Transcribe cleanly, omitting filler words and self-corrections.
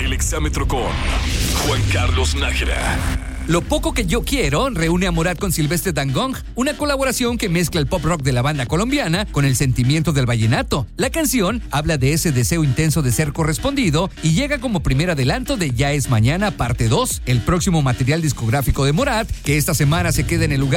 El exámetro con Juan Carlos Nájera. Lo poco que yo quiero reúne a Morat con Silvestre Dangond, una colaboración que mezcla el pop rock de la banda colombiana con el sentimiento del vallenato. La canción habla de ese deseo intenso de ser correspondido y llega como primer adelanto de Ya es Mañana parte 2, el próximo material discográfico de Morat, que esta semana se queda en el lugar